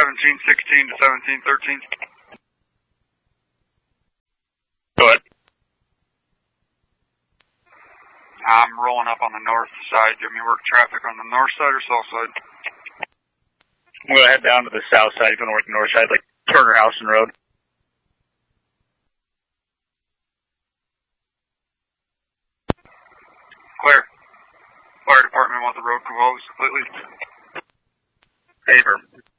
1716 to 1713. Go ahead. I'm rolling up on the north side. Do you want me to work traffic on the north side or south side? I'm going to head down to the south side if you want to work the north side, like Turner House and Road. Clear. Fire department wants the road closed completely. Paper.